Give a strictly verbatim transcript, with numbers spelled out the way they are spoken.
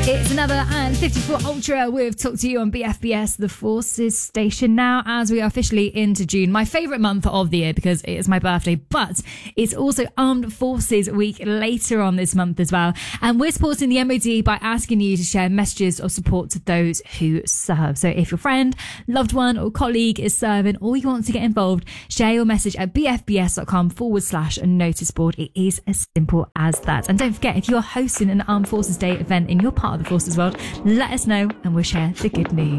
It's another and fifty-four Ultra with Talk to You on B F B S, the Forces station. Now, as we are officially into June, my favourite month of the year because it is my birthday, but it's also Armed Forces Week later on this month as well. And we're supporting the M O D by asking you to share messages of support to those who serve. So if your friend, loved one or colleague is serving or you want to get involved, share your message at bfbs.com forward slash notice board. It is as simple as that. And don't forget, if you're hosting an Armed Forces Day event in your part of the Forces world, let us know and we'll share the good news.